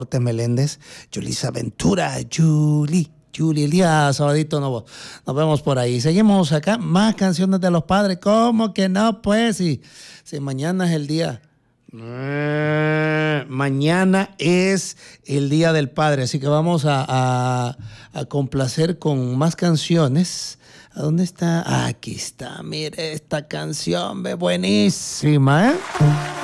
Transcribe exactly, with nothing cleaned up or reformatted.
Meléndez, Yulisa Ventura, Julie, Julie, el día sabadito nos, nos vemos por ahí. Seguimos acá, más canciones de los padres. ¿Cómo que no? Pues si, si mañana es el día. Mañana es el Día del Padre, así que vamos a, a, a complacer con más canciones. ¿A dónde está? Aquí está, mire esta canción, ve, buenísima, ¿eh?